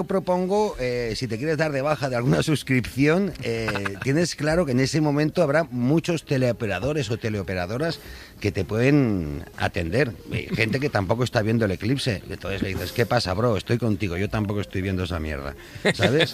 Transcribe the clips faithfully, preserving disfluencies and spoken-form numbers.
propongo, eh, si te quieres dar de baja de alguna suscripción, eh, tienes claro que en ese momento habrá muchos teleoperadores o teleoperadoras que te pueden atender. Eh, gente que tampoco está viendo el eclipse. Entonces le dices, ¿qué pasa, bro? Estoy contigo, yo tampoco estoy viendo esa mierda. ¿Sabes?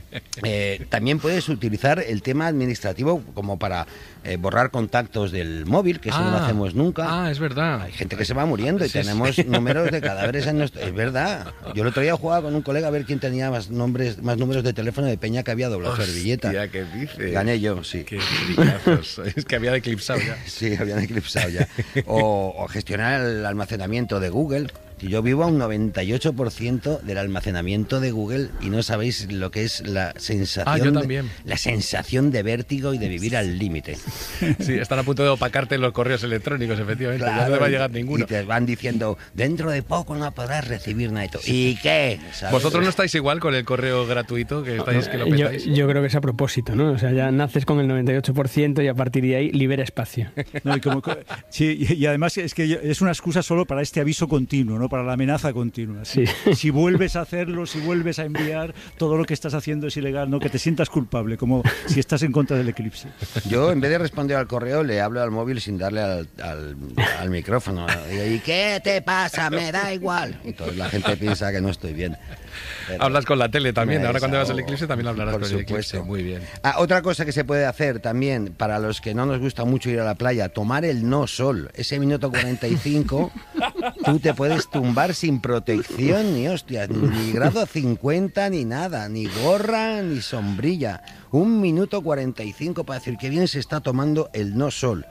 Eh, también puedes utilizar el tema administrativo como para eh, borrar contactos del móvil, que eso ah, no lo hacemos nunca. Ah, es verdad. Hay gente que se va muriendo y sí, tenemos sí. números de cadáveres en nuestro... Es verdad. Yo el otro día jugaba con un colega a ver quién tenía más nombres, más números de teléfono de peña que había doblado servilleta. ¿Qué dices? Gané yo, sí. Qué fricazos. Es que había eclipsado ya. Sí, habían eclipsado ya. O, o gestionar el almacenamiento de Google. Yo vivo a un noventa y ocho por ciento del almacenamiento de Google y no sabéis lo que es la sensación, ah, yo también. De, la sensación de vértigo y de vivir al límite. Sí, están a punto de opacarte los correos electrónicos, efectivamente. Claro, ya no te va a llegar ninguno. Y te van diciendo, dentro de poco no podrás recibir nada. ¿Y qué? ¿Sabes? ¿Vosotros no estáis igual con el correo gratuito que estáis que lo petáis? Yo, yo creo que es a propósito, ¿no? O sea, ya naces con el noventa y ocho por ciento y a partir de ahí libera espacio. No, y, como, sí, y además es que es una excusa solo para este aviso continuo, ¿no? Para la amenaza continua. Sí. Si vuelves a hacerlo, si vuelves a enviar, todo lo que estás haciendo es ilegal, ¿no? Que te sientas culpable, como si estás en contra del eclipse. Yo, en vez de responder al correo, le hablo al móvil sin darle al, al, al micrófono. Digo, ¿y qué te pasa? Me da igual. Entonces la gente piensa que no estoy bien. Pero hablas con la tele también. Ahora cuando vas al desahogo, eclipse también hablarás por con supuesto. el eclipse. Muy bien. Ah, otra cosa que se puede hacer también, para los que no nos gusta mucho ir a la playa, tomar el no sol. Ese minuto cuarenta y cinco, tú te puedes tumbar sin protección, ni hostias, ni grado cincuenta, ni nada, ni gorra, ni sombrilla. Un minuto cuarenta y cinco para decir que bien se está tomando el no sol.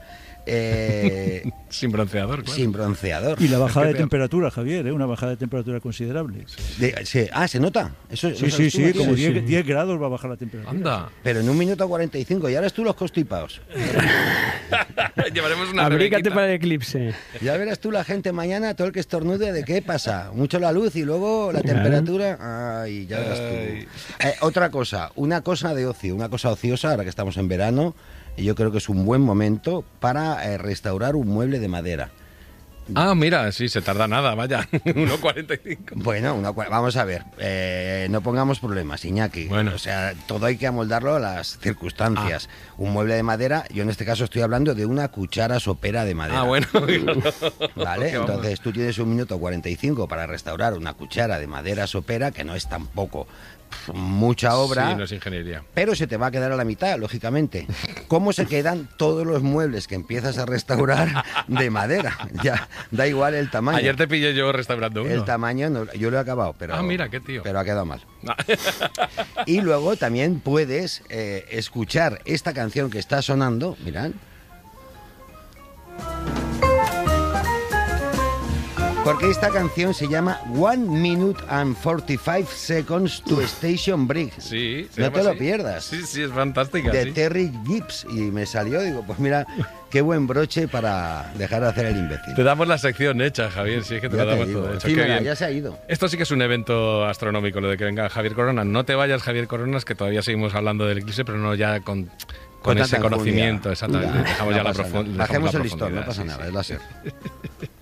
Eh, sin bronceador, claro. Sin bronceador. Y la bajada de temperatura, Javier, ¿eh? Una bajada de temperatura considerable. De, sí, ah, ¿se nota? Eso, sí, eso sí, sí, como sí. diez, diez grados va a bajar la temperatura. Anda. Pero en un minuto cuarenta y cinco, y ahora tú los constipados. Llevaremos una Abrígate rebequita. para el eclipse. Ya verás tú la gente mañana, todo el que estornude, ¿de qué pasa? Mucho la luz y luego la temperatura. Ay, ya verás tú. Eh, otra cosa, una cosa de ocio, una cosa ociosa, ahora que estamos en verano, yo creo que es un buen momento para eh, restaurar un mueble de madera. Ah, mira, sí, se tarda nada, vaya. uno cuarenta y cinco. Bueno, una, vamos a ver, eh, no pongamos problemas, Iñaki. Bueno. O sea, todo hay que amoldarlo a las circunstancias. Ah. Un mueble de madera, yo en este caso estoy hablando de una cuchara sopera de madera. Ah, bueno. Vale, entonces tú tienes un minuto cuarenta y cinco para restaurar una cuchara de madera sopera, que no es tampoco mucha obra, sí, no es ingeniería, pero se te va a quedar a la mitad, lógicamente. ¿Cómo se quedan todos los muebles que empiezas a restaurar de madera? Ya da igual el tamaño. Ayer te pillé yo restaurando uno. El tamaño, no, yo lo he acabado, pero ah, mira, qué tío. Pero ha quedado mal. Y luego también puedes eh, escuchar esta canción que está sonando, mirad. Porque esta canción se llama One Minute and forty-five Seconds to Station Break. Sí, no te así. lo pierdas. Sí, sí, es fantástica. De sí. Terry Gibbs. Y me salió, digo, pues mira, qué buen broche para dejar de hacer el imbécil. Te damos la sección hecha, Javier, si es que te ya lo damos te digo, todo hecho. sí, Qué mira, bien. ya se ha ido. Esto sí que es un evento astronómico, lo de que venga Javier Coronas. No te vayas, Javier Coronas, que todavía seguimos hablando del eclipse, pero no ya con, con, con ese tanta conocimiento. enjundia. Exactamente. Ya, dejamos no ya la pasa nada. profundidad. Bajemos el listón, no pasa sí, nada, sí. es láser.